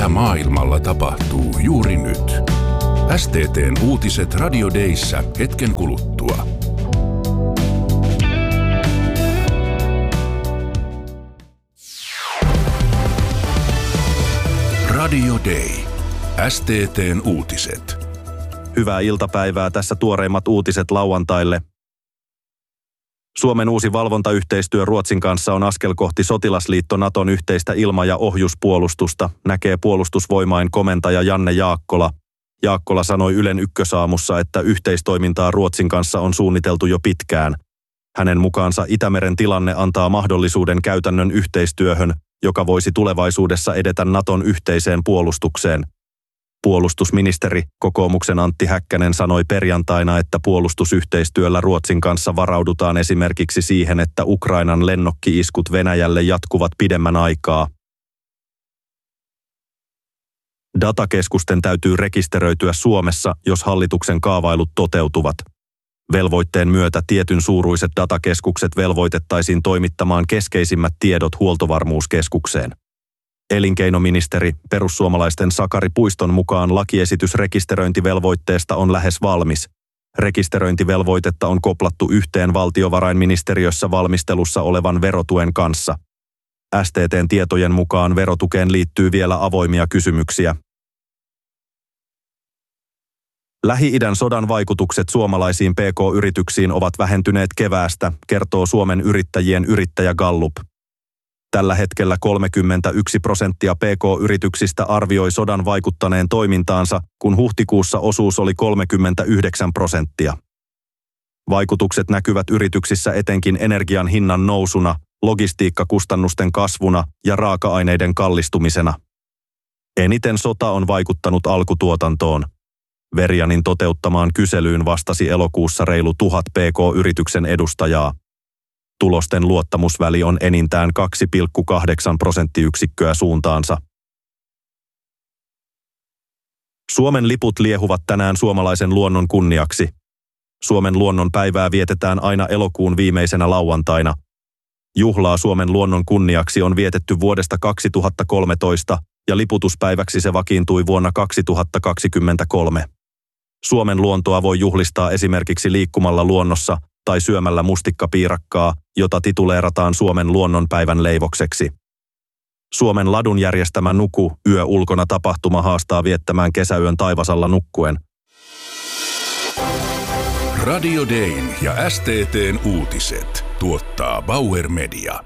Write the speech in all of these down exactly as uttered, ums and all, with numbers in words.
mitä maailmalla tapahtuu juuri nyt. S T T:n uutiset Radio Dayssä hetken kuluttua. Radio Day. S T T:n uutiset. Hyvää iltapäivää, tässä tuoreimmat uutiset lauantaille. Suomen uusi valvontayhteistyö Ruotsin kanssa on askel kohti sotilasliitto Naton yhteistä ilma- ja ohjuspuolustusta, näkee Puolustusvoimain komentaja Janne Jaakkola. Jaakkola sanoi Ylen Ykkösaamussa, että yhteistoimintaa Ruotsin kanssa on suunniteltu jo pitkään. Hänen mukaansa Itämeren tilanne antaa mahdollisuuden käytännön yhteistyöhön, joka voisi tulevaisuudessa edetä Naton yhteiseen puolustukseen. Puolustusministeri, kokoomuksen Antti Häkkänen, sanoi perjantaina, että puolustusyhteistyöllä Ruotsin kanssa varaudutaan esimerkiksi siihen, että Ukrainan lennokki-iskut Venäjälle jatkuvat pidemmän aikaa. Datakeskusten täytyy rekisteröityä Suomessa, jos hallituksen kaavailut toteutuvat. Velvoitteen myötä tietyn suuruiset datakeskukset velvoitettaisiin toimittamaan keskeisimmät tiedot Huoltovarmuuskeskukseen. Elinkeinoministeri, perussuomalaisten Sakari Puiston mukaan lakiesitys rekisteröintivelvoitteesta on lähes valmis. Rekisteröintivelvoitetta on koplattu yhteen valtiovarainministeriössä valmistelussa olevan verotuen kanssa. S T T:n tietojen mukaan verotukeen liittyy vielä avoimia kysymyksiä. Lähi-idän sodan vaikutukset suomalaisiin P K-yrityksiin ovat vähentyneet keväästä, kertoo Suomen yrittäjien yrittäjä Gallup. Tällä hetkellä kolmekymmentäyksi prosenttia P K-yrityksistä arvioi sodan vaikuttaneen toimintaansa, kun huhtikuussa osuus oli kolmekymmentäyhdeksän prosenttia. Vaikutukset näkyvät yrityksissä etenkin energian hinnan nousuna, logistiikkakustannusten kasvuna ja raaka-aineiden kallistumisena. Eniten sota on vaikuttanut alkutuotantoon. Verianin toteuttamaan kyselyyn vastasi elokuussa reilu tuhat P K-yrityksen edustajaa. Tulosten luottamusväli on enintään kaksi pilkku kahdeksan prosenttiyksikköä suuntaansa. Suomen liput liehuvat tänään suomalaisen luonnon kunniaksi. Suomen luonnon päivää vietetään aina elokuun viimeisenä lauantaina. Juhlaa Suomen luonnon kunniaksi on vietetty vuodesta kaksituhattakolmetoista ja liputuspäiväksi se vakiintui vuonna kaksituhattakaksikymmentäkolme. Suomen luontoa voi juhlistaa esimerkiksi liikkumalla luonnossa tai syömällä mustikkapiirakkaa, jota tituleerataan Suomen luonnonpäivän leivokseksi. Suomen Ladun järjestämä Nuku yö ulkona -tapahtuma haastaa viettämään kesäyön taivasalla nukkuen. Radio Dayn ja S T T:n uutiset tuottaa Bauer Media.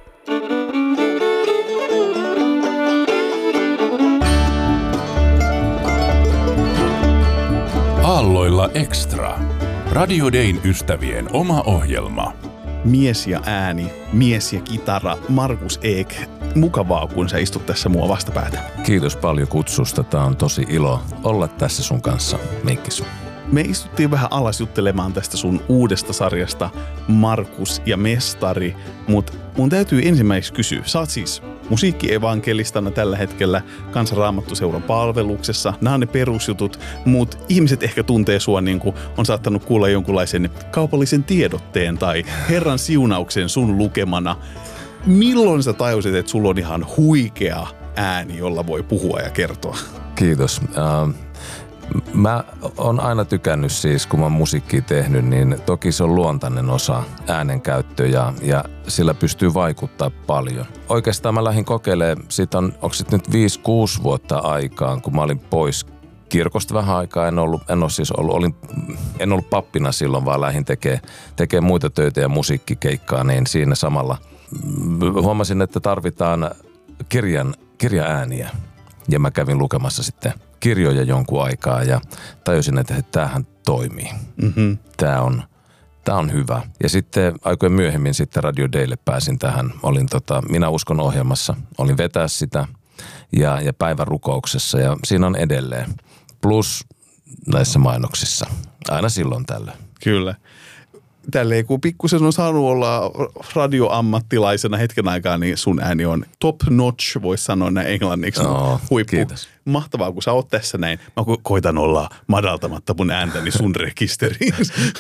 Aalloilla Extra. Radio Dayn ystävien oma ohjelma. Mies ja ääni, mies ja kitara, Markus Ek. Mukavaa, kun sä istut tässä mua vastapäätä. Kiitos paljon kutsusta. Tää on tosi ilo olla tässä sun kanssa, Minkkis. Me istuttiin vähän alas juttelemaan tästä sun uudesta sarjasta Markus ja Mestari, mutta mun täytyy ensimmäiseksi kysyä. Sä oot siis musiikkievankelistana tällä hetkellä Kansanraamattuseuran palveluksessa. Nämä on ne perusjutut, mutta ihmiset ehkä tuntee sua niin kuin on saattanut kuulla jonkunlaisen kaupallisen tiedotteen tai Herran siunauksen sun lukemana. Milloin sä tajusit, että sulla on ihan huikea ääni, jolla voi puhua ja kertoa? Kiitos. Uh... Mä oon aina tykännyt siis, kun mä oon musiikkia tehnyt, niin toki se on luontainen osa äänenkäyttöä ja, ja sillä pystyy vaikuttaa paljon. Oikeastaan mä lähdin kokeilemaan, siitä on, onko sit nyt viisi kuusi vuotta aikaan, kun mä olin pois kirkosta vähän aikaa. En ollut, en ollut siis ollut, olin, en ollut pappina silloin, vaan lähdin tekemään tekee muita töitä ja musiikkikeikkaa, niin siinä samalla huomasin, että tarvitaan kirjan, kirjaääniä. Ja mä kävin lukemassa sitten kirjoja jonkun aikaa ja tajusin, että tämähän toimii. Mm-hmm. Tämä on, tää on hyvä. Ja sitten aikojen myöhemmin sitten Radio Daylle pääsin tähän. Olin tota, Minä uskon -ohjelmassa, olin vetää sitä ja, ja päivän rukouksessa ja siinä on edelleen. Plus näissä mainoksissa, aina silloin tällöin. Kyllä. tälleen kun pikkusen on saanut olla radioammattilaisena hetken aikaa, niin sun ääni on top notch, voisi sanoa näin englanniksi. No, huippu. Kiitos. Mahtavaa, kun sä oot tässä näin. Mä koitan olla madaltamatta mun ääntäni sun rekisteriin.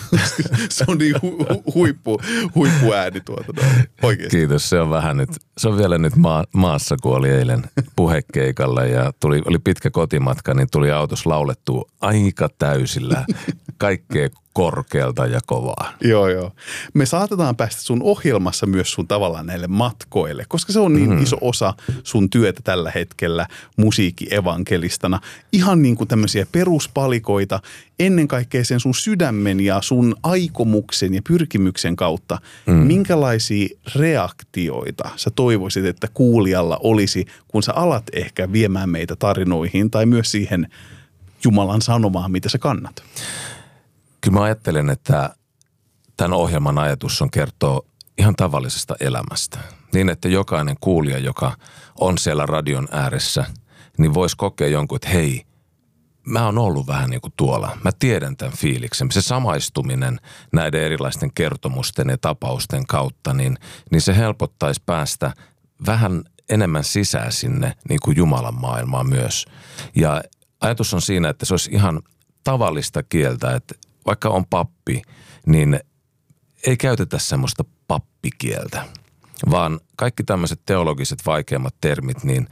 Se on niin hu- hu- huippu, huippuääni tuota. No, oikeasti. Kiitos, se on vähän nyt, se on vielä nyt maa, maassa, kun oli eilen puhekeikalla ja tuli, oli pitkä kotimatka, niin tuli autossa laulettua aika täysillä kaikkea korkealta ja kovaa. Joo, joo. Me saatetaan päästä sun ohjelmassa myös sun tavallaan näille matkoille, koska se on niin mm. iso osa sun työtä tällä hetkellä musiikkievankelistana. Ihan niin kuin tämmöisiä peruspalikoita ennen kaikkea sen sun sydämen ja sun aikomuksen ja pyrkimyksen kautta. Mm. Minkälaisia reaktioita sä toivoisit, että kuulijalla olisi, kun sä alat ehkä viemään meitä tarinoihin tai myös siihen Jumalan sanomaan, mitä sä kannat? Kyllä mä ajattelen, että tämän ohjelman ajatus on kertoa ihan tavallisesta elämästä. Niin, että jokainen kuulija, joka on siellä radion ääressä, niin voisi kokea jonkun, että hei, mä oon ollut vähän niin kuin tuolla. Mä tiedän tämän fiiliksen. Se samaistuminen näiden erilaisten kertomusten ja tapausten kautta, niin, niin se helpottaisi päästä vähän enemmän sisään sinne niin kuin Jumalan maailmaan myös. Ja ajatus on siinä, että se olisi ihan tavallista kieltä, että vaikka on pappi, niin ei käytetä semmoista pappikieltä, vaan kaikki tämmöiset teologiset vaikeammat termit, niin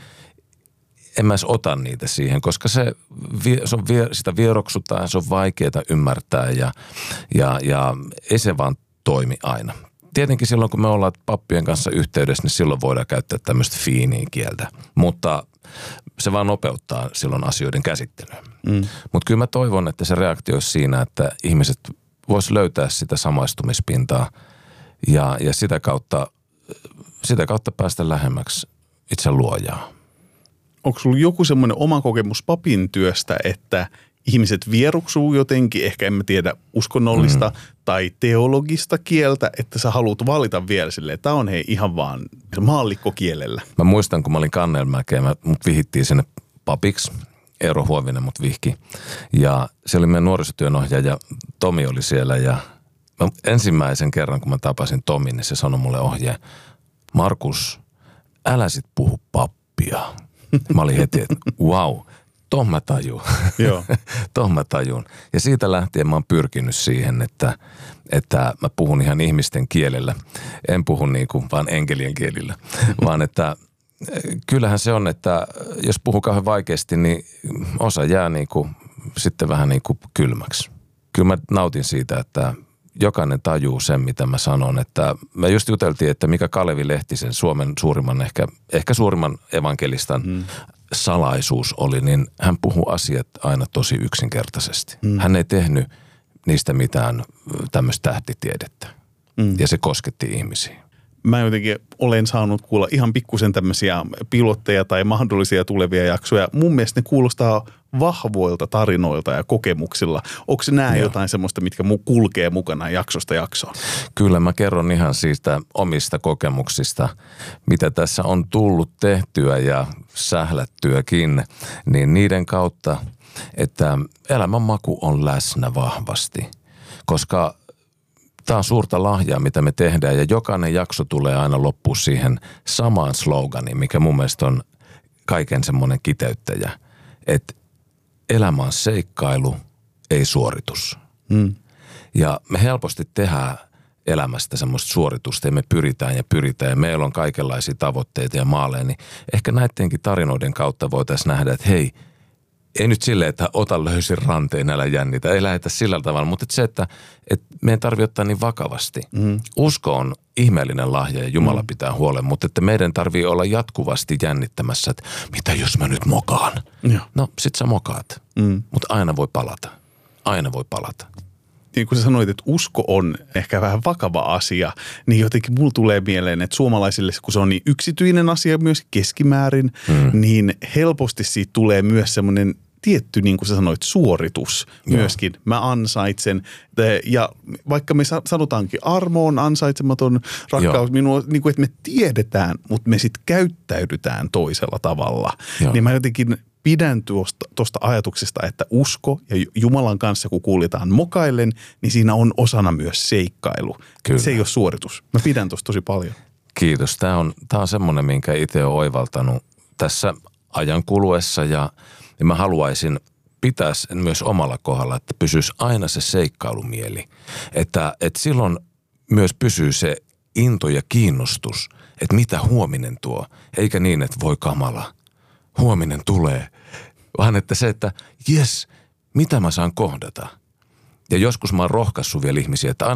en mä edes ota niitä siihen, koska se, se on, sitä vieroksutaan, se on vaikeaa ymmärtää ja, ja, ja ei se vaan toimi aina. Tietenkin silloin, kun me ollaan pappien kanssa yhteydessä, niin silloin voidaan käyttää tämmöistä fiiniä kieltä, mutta se vaan nopeuttaa silloin asioiden käsittelyä. Mm. Mutta kyllä mä toivon, että se reaktio olisi siinä, että ihmiset vois löytää sitä samaistumispintaa ja, ja sitä, kautta, sitä kautta päästä lähemmäksi itse luojaa. Onko sulla joku semmoinen oma kokemus papin työstä, että ihmiset vieruksuu jotenkin, ehkä en mä tiedä uskonnollista mm. tai teologista kieltä, että sä haluat valita vielä silleen, että tää on hei ihan vaan maallikkokielellä. Mä muistan, kun mä olin Kannelmäkeä, mut vihittiin sinne papiksi. Eero Huovinen mut vihki. Ja se oli meidän nuorisotyönohjaaja, Tomi oli siellä ja ensimmäisen kerran, kun mä tapasin Tomin, niin se sanoi mulle ohjeen, Markus, älä sit puhu pappia. Mä olin heti, että wow, toh mä tajun. Joo. toh mä tajun. Ja siitä lähtien mä oon pyrkinyt siihen, että, että mä puhun ihan ihmisten kielellä. En puhu niin kuin vaan enkelien kielillä, vaan että kyllähän se on, että jos puhuu kauhean vaikeasti, niin osa jää niin kuin, sitten vähän niin kuin kylmäksi. Kyllä mä nautin siitä, että jokainen tajuu sen, mitä mä sanon. Että me just juteltiin, että mikä Kalevi Lehtisen, Suomen suurimman, ehkä, ehkä suurimman evankelistan hmm. salaisuus oli, niin hän puhuu asiat aina tosi yksinkertaisesti. Hmm. Hän ei tehnyt niistä mitään tämmöistä tähtitiedettä. Hmm. Ja se kosketti ihmisiä. Mä jotenkin olen saanut kuulla ihan pikkusen tämmöisiä pilotteja tai mahdollisia tulevia jaksoja. Mun mielestä ne kuulostaa vahvoilta tarinoilta ja kokemuksilla. Onko se nää jotain semmoista, mitkä mu kulkee mukana jaksosta jaksoon? Kyllä mä kerron ihan siitä omista kokemuksista, mitä tässä on tullut tehtyä ja sählättyäkin, niin niiden kautta, että elämän maku on läsnä vahvasti, koska tämä on suurta lahjaa, mitä me tehdään ja jokainen jakso tulee aina loppuun siihen samaan sloganiin, mikä mun mielestä on kaiken semmoinen kiteyttäjä, että elämä on seikkailu, ei suoritus. Hmm. Ja me helposti tehdään elämästä semmoista suoritusta ja me pyritään ja pyritään ja meillä on kaikenlaisia tavoitteita ja maaleja, niin ehkä näidenkin tarinoiden kautta voitaisiin nähdä, että hei, ei nyt silleen, että ota löysin ranteen, älä jännitä, ei lähetä sillä tavalla, mutta että se, että, että meidän tarvitsee ottaa niin vakavasti. Mm. Usko on ihmeellinen lahja ja Jumala mm. pitää huolen, mutta että meidän tarvitsee olla jatkuvasti jännittämässä, että mitä jos mä nyt mokaan? Ja. No sit sä mokaat, mm. mutta aina voi palata, aina voi palata. Niin kuin sä sanoit, että usko on ehkä vähän vakava asia, niin jotenkin mulla tulee mieleen, että suomalaisille, kun se on niin yksityinen asia myös keskimäärin, mm. niin helposti siitä tulee myös semmoinen tietty, niin kuin sä sanoit, suoritus Joo. myöskin. Mä ansaitsen, ja vaikka me sanotaankin, armo on ansaitsematon, rakkaus minua, niin kuin, että me tiedetään, mutta me sitten käyttäydytään toisella tavalla. Joo. Niin mä jotenkin pidän tuosta, tuosta ajatuksesta, että usko ja Jumalan kanssa, kun kuljetaan mokaillen, niin siinä on osana myös seikkailu. Se ei ole suoritus. Mä pidän tuosta tosi paljon. Kiitos. Tämä on, tämä on semmoinen, minkä itse olen oivaltanut tässä ajan kuluessa ja, ja mä haluaisin pitää sen myös omalla kohdalla, että pysyisi aina se seikkailumieli. Että, että silloin myös pysyy se into ja kiinnostus, että mitä huominen tuo, eikä niin, että voi kamala, huominen tulee, vaan että se, että jes, mitä mä saan kohdata. Ja joskus mä oon rohkaissut vielä ihmisiä, että